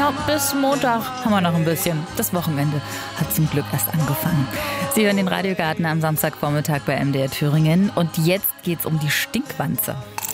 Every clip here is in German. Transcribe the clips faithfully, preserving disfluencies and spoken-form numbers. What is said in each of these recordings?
Ja, bis Montag haben wir noch ein bisschen. Das Wochenende hat zum Glück erst angefangen. Sie hören den Radiogarten am Samstagvormittag bei M D R Thüringen. Und jetzt geht's um die Stinkwanze.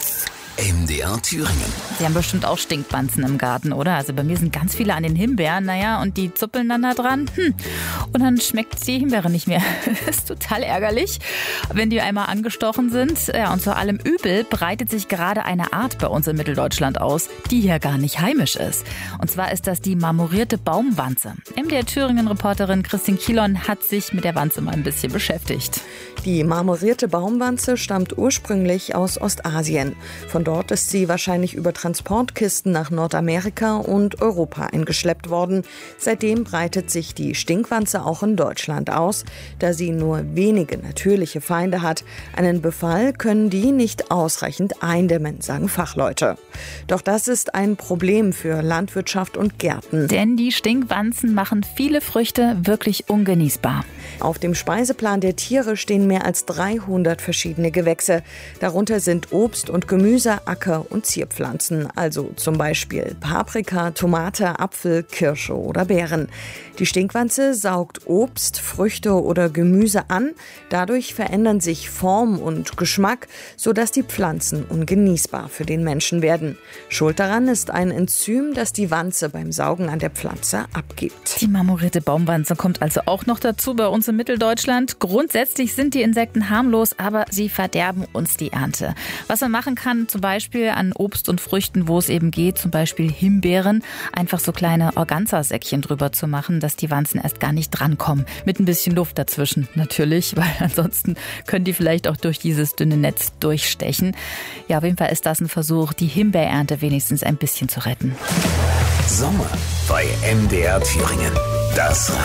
M D R Thüringen. Sie haben bestimmt auch Stinkwanzen im Garten, oder? Also bei mir sind ganz viele an den Himbeeren, naja, und die zuppeln dann da dran. Hm. Und dann schmeckt die Himbeere nicht mehr. Das ist total ärgerlich, wenn die einmal angestochen sind. Ja, und zu allem Übel breitet sich gerade eine Art bei uns in Mitteldeutschland aus, die hier gar nicht heimisch ist. Und zwar ist das die marmorierte Baumwanze. M D R Thüringen-Reporterin Christine Kielon hat sich mit der Wanze mal ein bisschen beschäftigt. Die marmorierte Baumwanze stammt ursprünglich aus Ostasien. Von dort ist sie wahrscheinlich über Transportkisten nach Nordamerika und Europa eingeschleppt worden. Seitdem breitet sich die Stinkwanze auch in Deutschland aus. Da sie nur wenige natürliche Feinde hat, einen Befall können die nicht ausreichend eindämmen, sagen Fachleute. Doch das ist ein Problem für Landwirtschaft und Gärten. Denn die Stinkwanzen machen viele Früchte wirklich ungenießbar. Auf dem Speiseplan der Tiere stehen mehr als dreihundert verschiedene Gewächse. Darunter sind Obst und Gemüse, Acker- und Zierpflanzen, also zum Beispiel Paprika, Tomate, Apfel, Kirsche oder Beeren. Die Stinkwanze saugt Obst, Früchte oder Gemüse an. Dadurch verändern sich Form und Geschmack, sodass die Pflanzen ungenießbar für den Menschen werden. Schuld daran ist ein Enzym, das die Wanze beim Saugen an der Pflanze abgibt. Die marmorierte Baumwanze kommt also auch noch dazu bei uns in Mitteldeutschland. Grundsätzlich sind die Insekten harmlos, aber sie verderben uns die Ernte. Was man machen kann, zum Beispiel an Obst und Früchten, wo es eben geht, zum Beispiel Himbeeren, einfach so kleine Organza-Säckchen drüber zu machen, dass die Wanzen erst gar nicht drankommen. Mit ein bisschen Luft dazwischen natürlich, weil ansonsten können die vielleicht auch durch dieses dünne Netz durchstechen. Ja, auf jeden Fall ist das ein Versuch, die Himbeerernte wenigstens ein bisschen zu retten. Sommer bei M D R Thüringen. Das